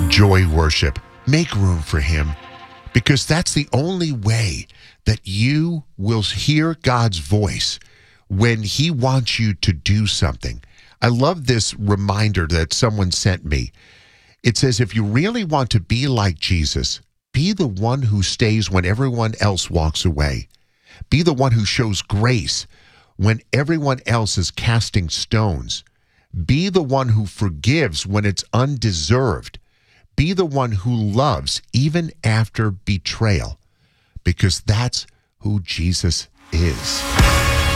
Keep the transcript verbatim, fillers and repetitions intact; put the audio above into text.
Joy worship. Make room for him, because that's the only way that you will hear God's voice when he wants you to do something. I love this reminder that someone sent me. It says, if you really want to be like Jesus, be the one who stays when everyone else walks away. Be the one who shows grace when everyone else is casting stones. Be the one who forgives when it's undeserved. Be the one who loves even after betrayal, because that's who Jesus is.